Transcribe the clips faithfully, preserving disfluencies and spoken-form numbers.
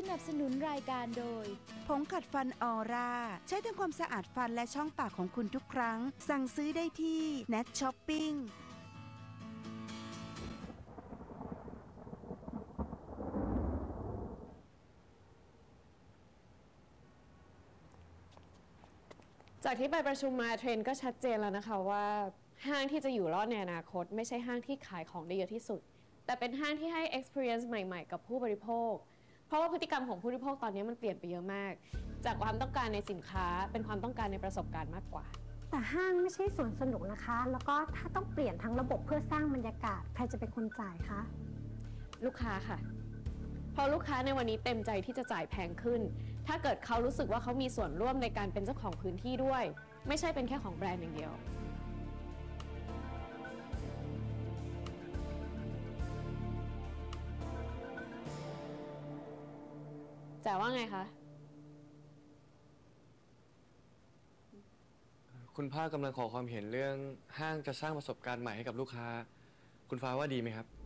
นับสนุนรายการโดยผงขัดฟันออร่าใช้ทำความสะอาดฟันและช่องปากของคุณทุกครั้งสั่งซื้อได้ที่ Net Shopping จากที่ไปประชุมมาเทรนด์ก็ชัดเจนแล้วนะคะว่าห้างที่จะอยู่รอดในอนาคตไม่ใช่ห้างที่ขายของได้เยอะที่สุดแต่เป็นห้างที่ให้ experience ใหม่ๆกับผู้บริโภคเพราะว่าพฤติกรรมของผู้บริโภคตอนนี้มันเปลี่ยนไปเยอะมากจากความต้องการในสินค้าเป็นความต้องการในประสบการณ์มากกว่าแต่ห้างไม่ใช่สวนสนุกนะคะแล้วก็ถ้าต้องเปลี่ยนทั้งระบบเพื่อสร้างบรรยากาศใครจะเป็นคนจ่ายคะลูกค้าค่ะพอลูกค้าในวันนี้เต็มใจที่จะจ่ายแพงขึ้นถ้าเกิดเขารู้สึกว่าเขามีส่วนร่วมในการเป็นเจ้าของพื้นที่ด้วยไม่ใช่เป็นแค่ของแบรนด์อย่างเดียวแต่ว่าไงคะคุณป้ากำลังขอความเห็นเรื่องห้างจะสร้างประสบการณ์ใหม่ให้กับลูกค้าคุณฟ้าว่าดีไหมครับ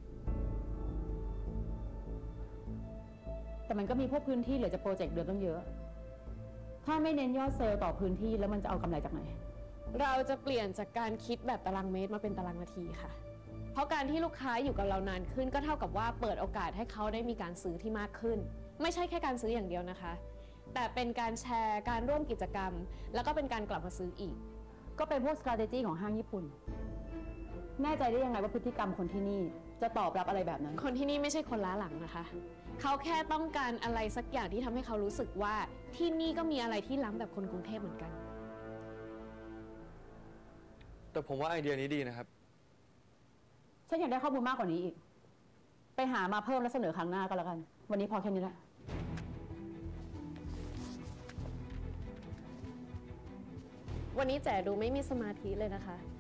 แต่มันก็มีพวกพื้นที่เหลือจะโปรเจกต์เดือนต้องเยอะถ้าไม่เน้นยอดเซลล์ต่อพื้นที่แล้วมันจะเอากำไรจากไหนเราจะเปลี่ยนจากการคิดแบบตารางเมตรมาเป็นตารางนาทีค่ะเพราะการที่ลูกค้าอยู่กับเรานานขึ้นก็เท่ากับว่าเปิดโอกาสให้เขาได้มีการซื้อที่มากขึ้นไม่ใช่แค่การซื้ออย่างเดียวนะคะแต่เป็นการแชร์การร่วมกิจกรรมแล้วก็เป็นการกลับมาซื้ออีกก็เป็นพวก strategy ของห้างญี่ปุ่นแน่ใจได้ยังไงว่าพฤติกรรมคนที่นี่จะตอบรับอะไรแบบนั้นคนที่นี่ไม่ใช่คนล้าหลังนะคะเขาแค่ต้องการอะไรสักอย่างที่ทำให้เขารู้สึกว่าที่นี่ก็มีอะไรที่ล้ำแบบคนกรุงเทพเหมือนกันแต่ผมว่าไอเดียนี้ดีนะครับฉันอยากได้ข้อมูลมากกว่านี้อีกไปหามาเพิ่มแล้วเสนอครั้งหน้าก็แล้วกันวันนี้พอแค่นี้แหละวันนี้แจ๋ดูไม่มีสมาธิเลยนะคะ